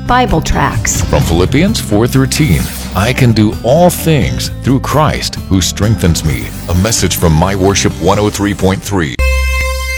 Bible tracts. From Philippians 4:13, I can do all things through Christ who strengthens me. A message from My Worship 103.3.